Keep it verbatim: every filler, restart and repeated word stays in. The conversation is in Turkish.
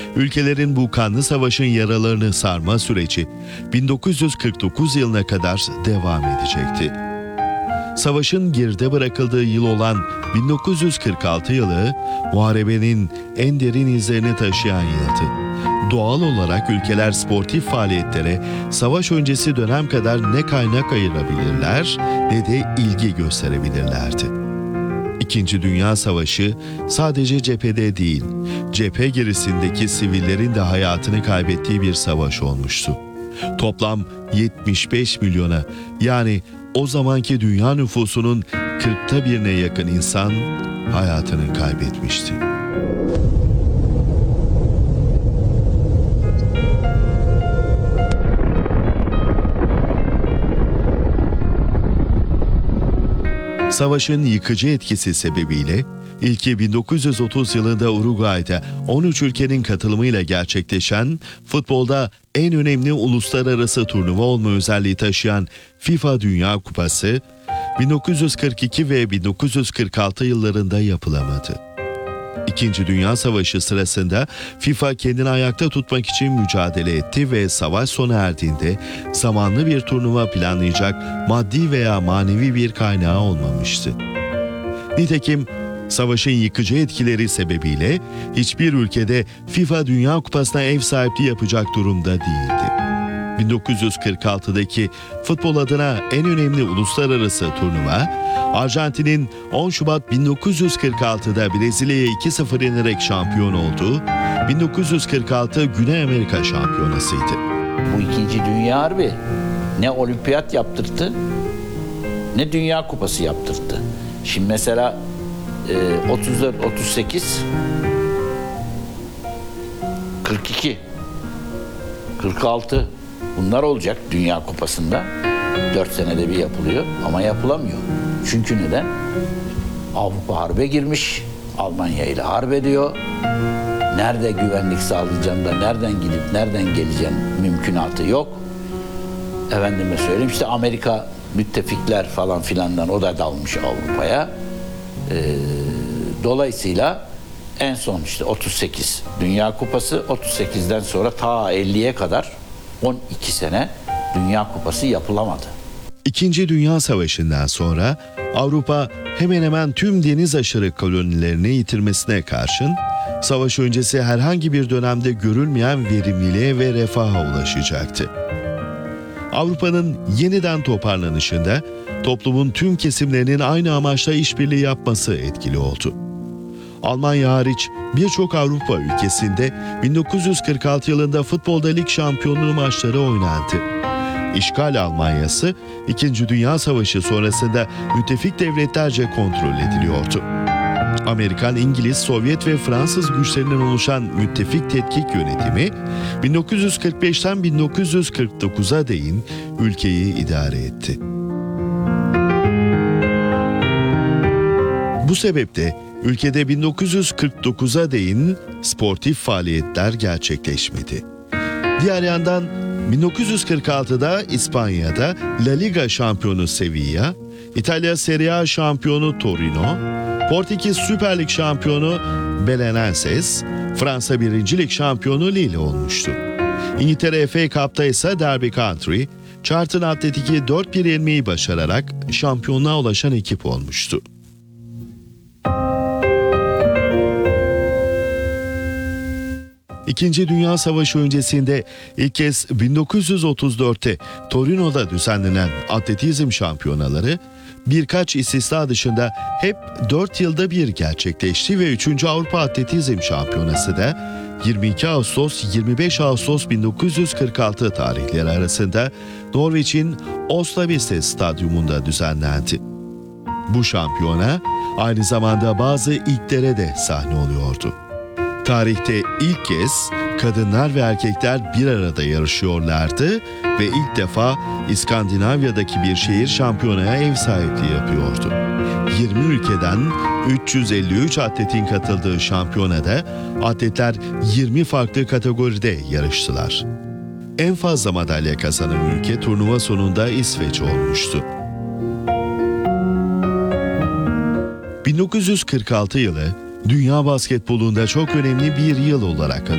ülkelerin bu kanlı savaşın yaralarını sarma süreci bin dokuz yüz kırk dokuz yılına kadar devam edecekti. Savaşın geride bırakıldığı yıl olan bin dokuz yüz kırk altı yılı, muharebenin en derin izlerini taşıyan yıldı. Doğal olarak ülkeler sportif faaliyetlere savaş öncesi dönem kadar ne kaynak ayırabilirler ne de ilgi gösterebilirlerdi. İkinci Dünya Savaşı sadece cephede değil, cephe gerisindeki sivillerin de hayatını kaybettiği bir savaş olmuştu. Toplam yetmiş beş milyona, yani o zamanki dünya nüfusunun kırkta birine yakın insan hayatını kaybetmişti. Savaşın yıkıcı etkisi sebebiyle ilki bin dokuz yüz otuz yılında Uruguay'da on üç ülkenin katılımıyla gerçekleşen, futbolda en önemli uluslararası turnuva olma özelliği taşıyan FIFA Dünya Kupası, bin dokuz yüz kırk iki ve bin dokuz yüz kırk altı yıllarında yapılamadı. İkinci Dünya Savaşı sırasında FIFA kendini ayakta tutmak için mücadele etti ve savaş sona erdiğinde zamanlı bir turnuva planlayacak maddi veya manevi bir kaynağı olmamıştı. Nitekim savaşın yıkıcı etkileri sebebiyle hiçbir ülkede FIFA Dünya Kupası'na ev sahipliği yapacak durumda değildi. bin dokuz yüz kırk altıdaki futbol adına en önemli uluslararası turnuva, Arjantin'in on Şubat bin dokuz yüz kırk altıda Brezilya'ya iki sıfır yenerek şampiyon olduğu bin dokuz yüz kırk altı Güney Amerika Şampiyonası'ydı. Bu ikinci Dünya Harbi ne olimpiyat yaptırdı ne Dünya Kupası yaptırdı. Şimdi mesela otuz dört, otuz sekiz, kırk iki, kırk altı bunlar olacak Dünya Kupası'nda. dört senede bir yapılıyor ama yapılamıyor. Çünkü neden? Avrupa harbe girmiş, Almanya ile harp ediyor. Nerede güvenlik sağlayacağım da nereden gidip nereden geleceğim mümkünatı yok. Efendime söyleyeyim, işte Amerika müttefikler falan filandan o da dalmış Avrupa'ya. Ee, dolayısıyla en son işte otuz sekiz Dünya Kupası, otuz sekizden sonra ta elliye kadar on iki sene Dünya Kupası yapılamadı. İkinci Dünya Savaşı'ndan sonra Avrupa hemen hemen tüm deniz aşırı kolonilerini yitirmesine karşın, savaş öncesi herhangi bir dönemde görülmeyen verimliliğe ve refaha ulaşacaktı. Avrupa'nın yeniden toparlanışında toplumun tüm kesimlerinin aynı amaçla işbirliği yapması etkili oldu. Almanya hariç birçok Avrupa ülkesinde bin dokuz yüz kırk altı yılında futbolda lig şampiyonluğu maçları oynandı. İşgal Almanyası, İkinci Dünya Savaşı sonrasında müttefik devletlerce kontrol ediliyordu. Amerikan, İngiliz, Sovyet ve Fransız güçlerinden oluşan müttefik tetkik yönetimi bin dokuz yüz kırk beşten bin dokuz yüz kırk dokuza değin ülkeyi idare etti. Bu sebeple ülkede bin dokuz yüz kırk dokuza değin sportif faaliyetler gerçekleşmedi. Diğer yandan bin dokuz yüz kırk altıda İspanya'da La Liga şampiyonu Sevilla, İtalya Serie A şampiyonu Torino, Portekiz Süper Lig şampiyonu Belenenses, Fransa birinci Lig şampiyonu Lille olmuştu. İngiltere F A Cup'ta ise Derby County, Charlton Athletic'i dört bir yenmeyi başararak şampiyonluğa ulaşan ekip olmuştu. İkinci Dünya Savaşı öncesinde ilk kez bin dokuz yüz otuz dörtte Torino'da düzenlenen atletizm şampiyonaları birkaç istisna dışında hep dört yılda bir gerçekleşti ve üçüncü Avrupa Atletizm Şampiyonası da yirmi iki Ağustos yirmi beş Ağustos bin dokuz yüz kırk altı tarihleri arasında Norveç'in Oslo Viste Stadyumunda düzenlendi. Bu şampiyona aynı zamanda bazı ilklere de sahne oluyordu. Tarihte ilk kez kadınlar ve erkekler bir arada yarışıyorlardı ve ilk defa İskandinavya'daki bir şehir şampiyonaya ev sahipliği yapıyordu. yirmi ülkeden üç yüz elli üç atletin katıldığı şampiyonada atletler yirmi farklı kategoride yarıştılar. En fazla madalya kazanan ülke turnuva sonunda İsveç olmuştu. bin dokuz yüz kırk altı yılı dünya basketbolunda çok önemli bir yıl olarak